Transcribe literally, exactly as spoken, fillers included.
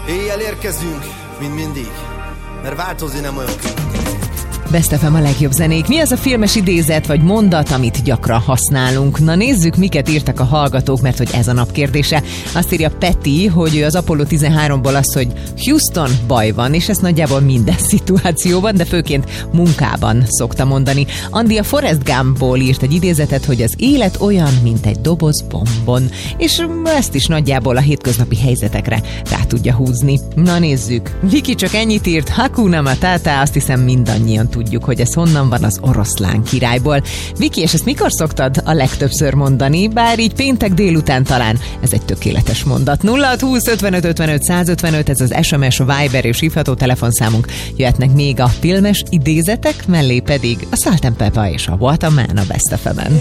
Éjjel érkezünk, mint mindig, mert változni nem olyan könnyű. Best ef em a legjobb zenék. Mi az a filmes idézet vagy mondat, amit gyakran használunk? Na nézzük, miket írtak a hallgatók, mert hogy ez a nap kérdése. Azt írja Peti, hogy ő az Apollo tizenháromból az, hogy Houston, baj van, és ezt nagyjából minden szituációban, de főként munkában szokta mondani. Andi a Forrest Gumpból írt egy idézetet, hogy az élet olyan, mint egy doboz bombon, és ezt is nagyjából a hétköznapi helyzetekre rá tudja húzni. Na nézzük. Viki csak ennyit írt, Hakuna Matata, azt hiszem mindannyian tudjuk, hogy ez honnan van, az Oroszlán királyból. Viki, és ezt mikor szoktad a legtöbbször mondani? Bár így péntek délután talán ez egy tökéletes mondat. nulla hat húsz ötvenöt ötvenöt százötvenöt, ez az es em es, a Viber és hívható telefonszámunk. Jöhetnek még a filmes idézetek, mellé pedig a Salt and Pepper és a What a Man a Best ef em-en.